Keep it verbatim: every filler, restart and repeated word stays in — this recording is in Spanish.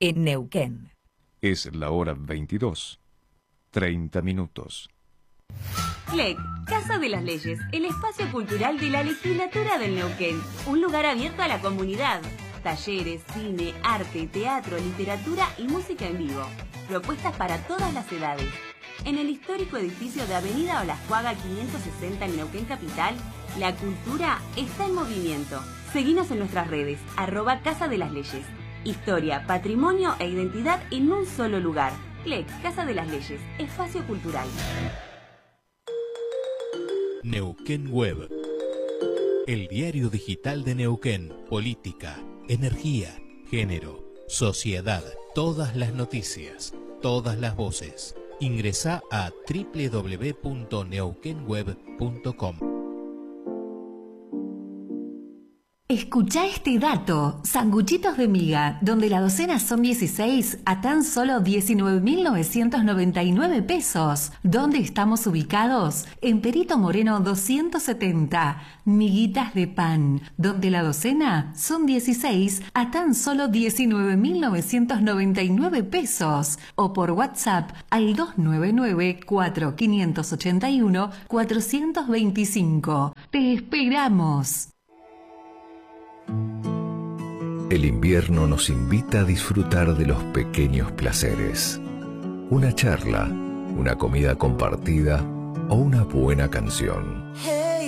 en Neuquén. Es la hora veintidós, treinta minutos. C L E C, Casa de las Leyes, el espacio cultural de la legislatura del Neuquén. Un lugar abierto a la comunidad. Talleres, cine, arte, teatro, literatura y música en vivo. Propuestas para todas las edades. En el histórico edificio de Avenida Olascuaga quinientos sesenta en Neuquén Capital, la cultura está en movimiento. Seguinos en nuestras redes, arroba Casa de las Leyes. Historia, patrimonio e identidad en un solo lugar. C L E C, Casa de las Leyes, espacio cultural. Neuquén Web. El diario digital de Neuquén. Política, energía, género, sociedad. Todas las noticias, todas las voces. Ingresá a doble u doble u doble u punto neuquén web punto com. Escuchá este dato. Sanguchitos de miga, donde la docena son dieciséis, a tan solo diecinueve mil novecientos noventa y nueve pesos. ¿Dónde estamos ubicados? En Perito Moreno doscientos setenta. Miguitas de pan, donde la docena son dieciséis, a tan solo diecinueve mil novecientos noventa y nueve pesos. O por WhatsApp al dos nueve nueve, cuatro cinco ocho uno, cuatro dos cinco. ¡Te esperamos! El invierno nos invita a disfrutar de los pequeños placeres. Una charla, una comida compartida o una buena canción.